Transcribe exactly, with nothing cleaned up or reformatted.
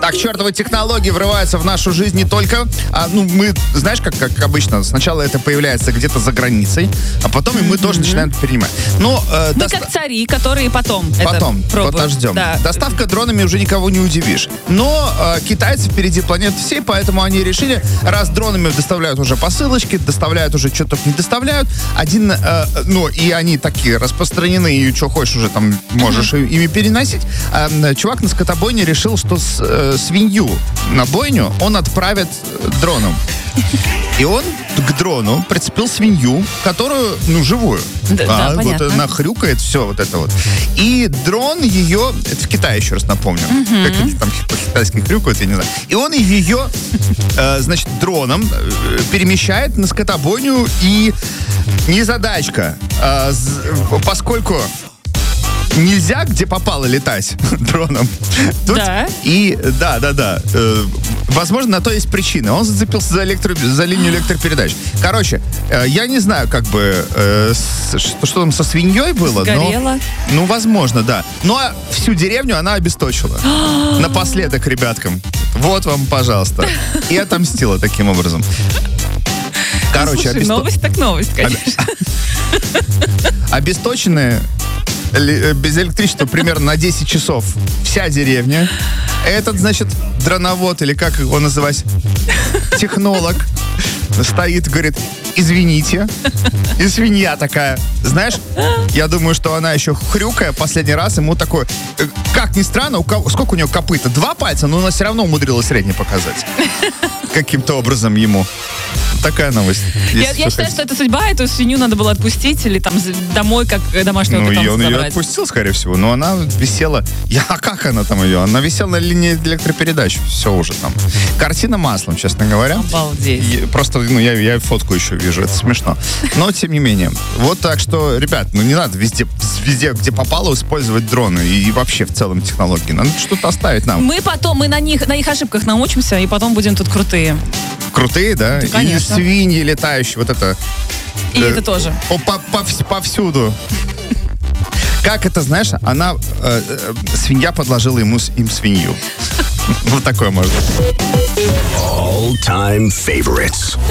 Так, чертовы технологии врываются в нашу жизнь не только... А, ну, мы, знаешь, как, как обычно, сначала это появляется где-то за границей, а потом и мы mm-hmm. тоже начинаем это перенимать. Но, э, мы доста... как цари, которые потом Потом, это пробуют. подождем. Да. Доставка дронами уже никого не удивишь. Но э, китайцы впереди планеты всей, поэтому они решили, раз дронами доставляют уже посылочки, доставляют уже что только не доставляют, один, э, ну, и они такие распространены, и что хочешь уже там можешь mm-hmm. ими переносить. Э, чувак на скотобойне решил, что с, э, свинью на бойню он отправит дроном. И он к дрону прицепил свинью, которую, ну, живую. Да, а, да, вот понятно. она хрюкает, все вот это вот. И дрон ее, это в Китае, еще раз напомню, mm-hmm. как они там по-китайски хрюкают, я не знаю. И он ее, э, значит, дроном э, перемещает на скотобойню, и незадачка, э, поскольку нельзя где попало летать дроном. Тут да. И да, да, да. Э, возможно, на то есть причина. Он зацепился за, электро, за линию электропередач. Короче, э, я не знаю, как бы, э, с, что, что там со свиньей было. Сгорело. Но, ну, возможно, да. Но всю деревню она обесточила. Напоследок ребяткам. Вот вам, пожалуйста. И отомстила таким образом. Короче, ну, слушай, обесто... новость так новость, конечно. Обесточенные без электричества примерно на десять часов вся деревня. Этот, значит, дроновод, или как его называть, технолог, стоит, говорит, извините. И свинья такая, знаешь, я думаю, что она еще хрюкая последний раз, ему такой, как ни странно, у кого, сколько у нее копыта? Два пальца, но она все равно умудрилась средний показать. Каким-то образом ему. Такая новость. Я, я считаю, что это судьба, эту свинью надо было отпустить или там домой, как домашнего ну, питомца он забрать. ее отпустил, скорее всего, но она висела... Я, а как она там ее? Она висела на линии электропередач. Все уже там. Картина маслом, честно говоря. Обалдеть. Я, просто, ну, я, я фотку еще вижу, это смешно. Но, тем не менее. Вот так что, ребят, ну, не надо везде, везде где попало, использовать дроны и, и вообще в целом технологии. Надо что-то оставить нам. Мы потом, мы на них, на их ошибках научимся, и потом будем тут крутые. Крутые, да? Да, конечно. И свиньи летающие, вот это... И э, это тоже. По, по, по, повсюду. Как это, знаешь, она, э, э, свинья подложила ему, им свинью. Вот такое может быть. All-time favorites.